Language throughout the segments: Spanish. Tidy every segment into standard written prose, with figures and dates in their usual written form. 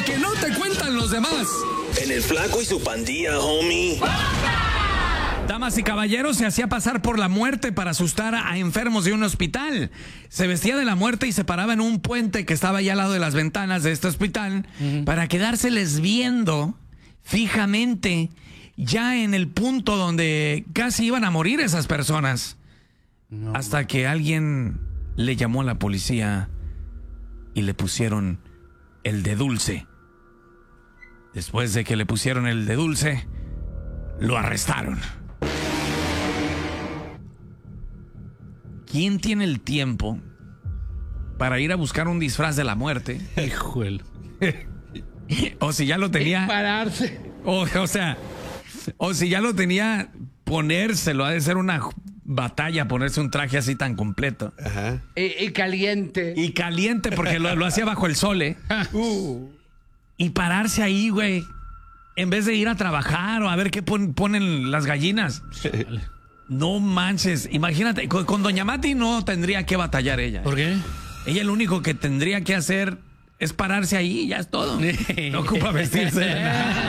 que no te cuentan los demás. En el Flaco y su pandilla, homie. Damas y caballeros, se hacía pasar por la muerte para asustar a enfermos de un hospital. Se vestía de la muerte y se paraba en un puente que estaba allá al lado de las ventanas de este hospital para quedárseles viendo fijamente, ya en el punto donde casi iban a morir esas personas. No. Hasta que alguien le llamó a la policía y le pusieron el de dulce. Después de que le pusieron el de dulce, lo arrestaron. ¿Quién tiene el tiempo para ir a buscar un disfraz de la muerte? Híjole. O si ya lo tenía. Pararse. O sea, o si ya lo tenía, ponérselo. Ha de ser una batalla ponerse un traje así tan completo. Ajá. Y caliente. Y caliente porque lo hacía bajo el sol, ¿eh? Y pararse ahí, güey. En vez de ir a trabajar o a ver qué ponen las gallinas. No manches, imagínate, con Doña Mati no tendría que batallar ella. ¿Por qué? Ella lo único que tendría que hacer es pararse ahí y ya es todo. No ocupa vestirse de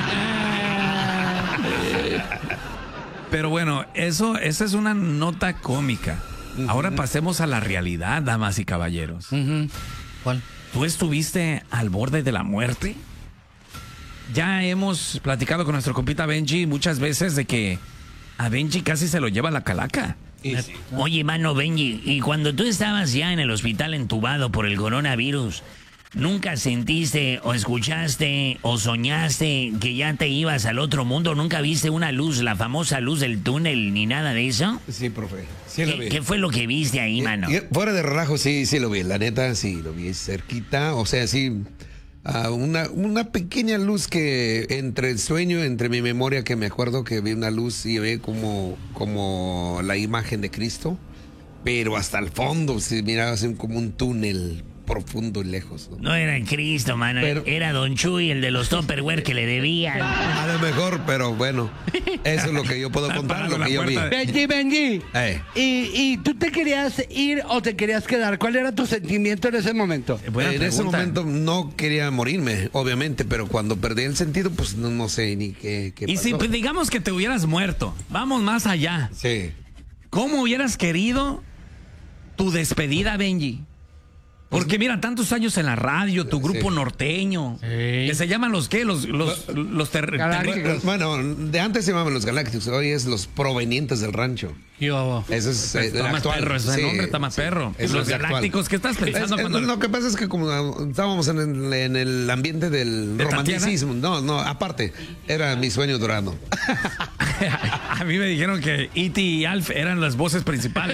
nada. Pero bueno, esa es una nota cómica. Ahora pasemos a la realidad, damas y caballeros. ¿Cuál? ¿Tú estuviste al borde de la muerte? Ya hemos platicado con nuestro compita Benji muchas veces de que a Benji casi se lo lleva la calaca. Sí. Oye, mano, Benji, y cuando tú estabas ya en el hospital entubado por el coronavirus, ¿nunca sentiste o escuchaste o soñaste que ya te ibas al otro mundo? ¿Nunca viste una luz, la famosa luz del túnel, ni nada de eso? Sí, profe. Sí lo vi. ¿Qué fue lo que viste ahí, mano? Fuera de relajo, sí lo vi. La neta, sí, lo vi cerquita. O sea, sí... una pequeña luz que entre el sueño, entre mi memoria, que me acuerdo que vi una luz y vi como la imagen de Cristo, pero hasta el fondo se miraba así como un túnel profundo y lejos. No era Cristo, mano, era Don Chuy, el de los Tupperware que le debían. A lo mejor, pero bueno, eso es lo que yo puedo contar, lo que yo vi. Benji. ¿Y tú te querías ir o te querías quedar? ¿Cuál era tu sentimiento en ese momento? En ese momento no quería morirme, obviamente, pero cuando perdí el sentido, pues no sé ni qué pasó. Y si pues, digamos que te hubieras muerto, vamos más allá. Sí. ¿Cómo hubieras querido tu despedida, Benji? Porque mira, tantos años en la radio, tu grupo norteño, que se llaman los ¿qué? Los Galácticos. Bueno, de antes se llamaban los Galácticos, hoy es los provenientes del rancho. Yo. Eso es está más actual. perro, ese nombre está más perro. Los Galácticos, ¿qué estás pensando cuando...? Lo que pasa es que como estábamos en el ambiente del romanticismo, no, aparte, era mi sueño dorado. A mí me dijeron que E.T. y Alf eran las voces principales.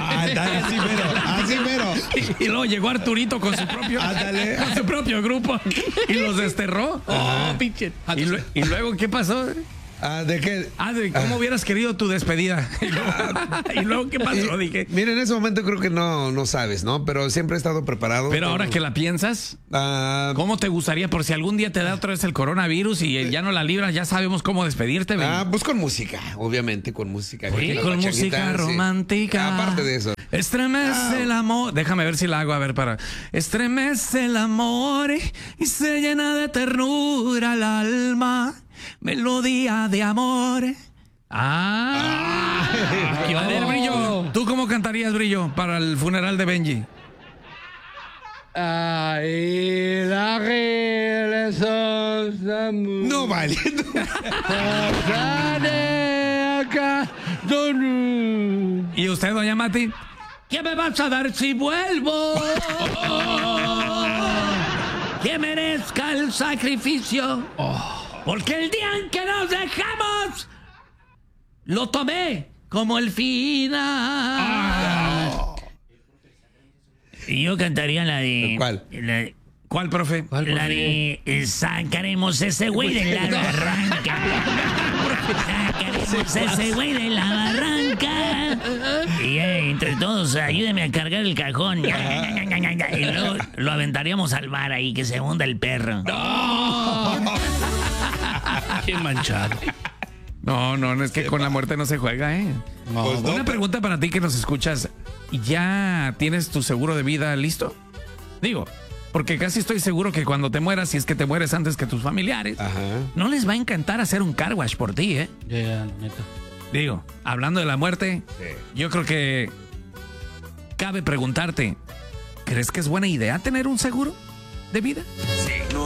Así mero. Y luego llegó Arturito con su propio grupo y los desterró. Pinche. ¿Y luego qué pasó? ¿De qué? De cómo hubieras querido tu despedida. ¿Y luego qué pasó? Dije. Mira, en ese momento creo que no sabes, ¿no? Pero siempre he estado preparado. Pero ahora que la piensas, ¿cómo te gustaría? Por si algún día te da otra vez el coronavirus y ya no la libras, ya sabemos cómo despedirte. Pues con música, obviamente, con música. ¿Sí? Con música romántica. Aparte de eso. Estremece el amor. Déjame ver si la hago, a ver, para. Estremece el amor y se llena de ternura el alma. Melodía de amor. A ver, Brillo, ¿tú cómo cantarías, Brillo, para el funeral de Benji? No vale. ¿Y usted, doña Mati? ¿Qué me vas a dar si vuelvo? Que merezca el sacrificio. Porque el día en que nos dejamos, lo tomé como el final. Y yo cantaría la de... ¿Cuál? ¿Cuál, profe? La de sacaremos ese güey de la barranca. Sacaremos ese güey de la barranca. Y entre todos, ayúdeme a cargar el cajón. Y luego lo aventaríamos al mar ahí, que se hunda el perro. Qué manchado. No, es que con la muerte no se juega, ¿eh? Pues no, Una pregunta para ti que nos escuchas. ¿Ya tienes tu seguro de vida listo? Digo, Porque casi estoy seguro que cuando te mueras, si es que te mueres antes que tus familiares, Ajá. no les va a encantar hacer un car wash por ti, ¿eh? Ya, neta. Digo, hablando de la muerte, yo creo que cabe preguntarte, ¿crees que es buena idea tener un seguro de vida?